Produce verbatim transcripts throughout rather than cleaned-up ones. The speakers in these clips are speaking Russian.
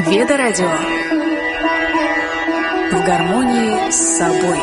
Веда Радио. В гармонии с собой.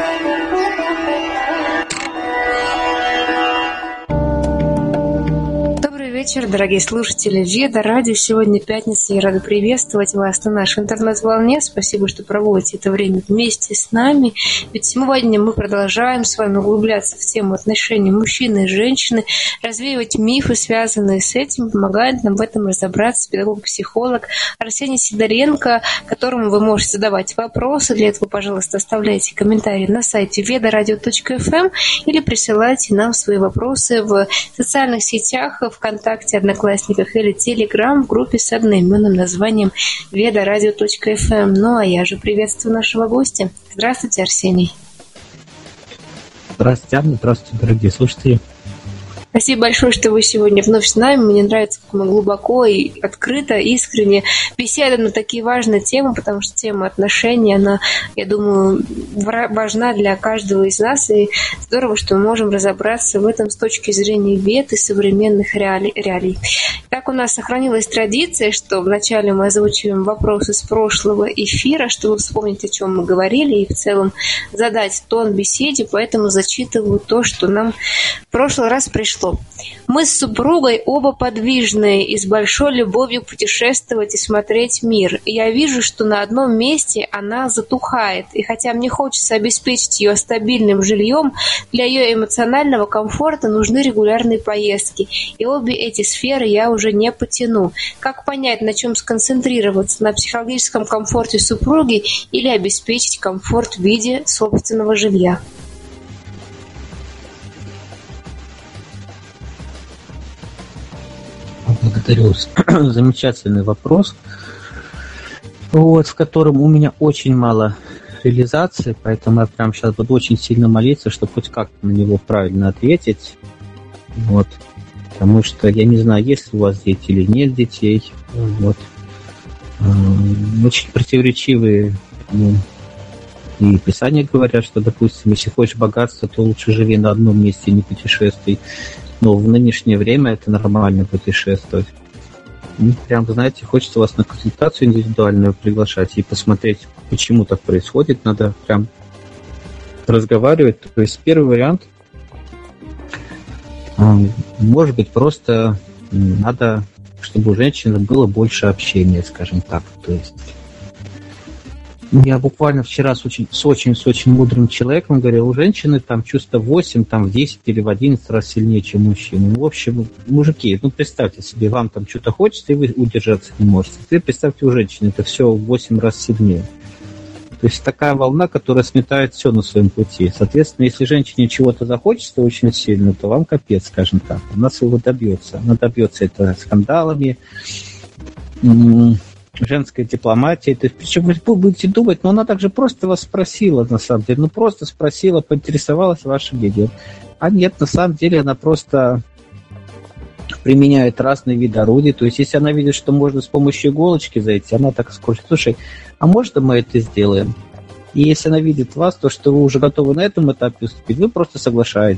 Вечер, дорогие слушатели Веда Радио. Сегодня пятница, я рада приветствовать вас на нашей интернет-волне. Спасибо, что проводите это время вместе с нами. Ведь сегодня мы продолжаем с вами углубляться в тему отношений мужчины и женщины, развеивать мифы, связанные с этим. Помогает нам в этом разобраться педагог-психолог Арсений Сидоренко, которому вы можете задавать вопросы. Для этого, пожалуйста, оставляйте комментарии на сайте веда радио точка эф эм или присылайте нам свои вопросы в социальных сетях, ВКонтакте, Одноклассниках или Телеграм в группе с одноименным названием веда радио точка эф эм. Ну а я же приветствую нашего гостя. Здравствуйте, Арсений. Здравствуйте, Анна. Здравствуйте, дорогие слушатели. Спасибо большое, что вы сегодня вновь с нами. Мне нравится, как мы глубоко и открыто, искренне беседуем на такие важные темы, потому что тема отношений, она, я думаю, важна для каждого из нас. И здорово, что мы можем разобраться в этом с точки зрения вед и современных реалий. Так у нас сохранилась традиция, что вначале мы озвучиваем вопросы с прошлого эфира, чтобы вспомнить, о чем мы говорили, и в целом задать тон беседе, поэтому зачитываю то, что нам в прошлый раз пришло. Мы с супругой оба подвижные и с большой любовью путешествовать и смотреть мир. И я вижу, что на одном месте она затухает. И хотя мне хочется обеспечить ее стабильным жильем, для ее эмоционального комфорта нужны регулярные поездки. И обе эти сферы я уже не потяну. Как понять, на чем сконцентрироваться? На психологическом комфорте супруги или обеспечить комфорт в виде собственного жилья? Благодарю. Замечательный вопрос, вот, в котором у меня очень мало реализации, поэтому я прямо сейчас буду очень сильно молиться, чтобы хоть как-то на него правильно ответить. Вот. Потому что я не знаю, есть ли у вас дети или нет детей. Вот. Очень противоречивые, ну, и Писания говорят, что, допустим, если хочешь богатства, то лучше живи на одном месте и не путешествуй. Но в нынешнее время это нормально путешествовать. Ну, прям, знаете, хочется вас на консультацию индивидуальную приглашать и посмотреть, почему так происходит. Надо прям разговаривать. То есть первый вариант, может быть, просто надо, чтобы у женщины было больше общения, скажем так. То есть я буквально вчера с очень, с очень, с очень мудрым человеком говорил, у женщины там чувство восемь, там в десять или в одиннадцать раз сильнее, чем мужчины. Ну, в общем, мужики, ну, представьте себе, вам там что-то хочется, и вы удержаться не можете. Теперь представьте, у женщины это все в восемь раз сильнее. То есть такая волна, которая сметает все на своем пути. Соответственно, если женщине чего-то захочется очень сильно, то вам капец, скажем так. Она своего добьется. Она добьется это скандалами, женская дипломатия. То есть, причем вы будете думать, но она также просто вас спросила, на самом деле. Ну, просто спросила, поинтересовалась вашим видео. А нет, на самом деле она просто применяет разные виды орудий. То есть, если она видит, что можно с помощью иголочки зайти, она так скажет, слушай, а можно мы это сделаем? И если она видит вас, то, что вы уже готовы на этом этапе уступить, вы просто соглашаетесь.